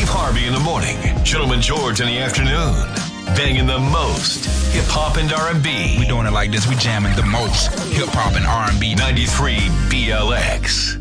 Harvey in the morning, Gentleman George in the afternoon. Banging the most hip-hop and R&B. We doing it like this. We jamming the most hip-hop and R&B. 93 BLX.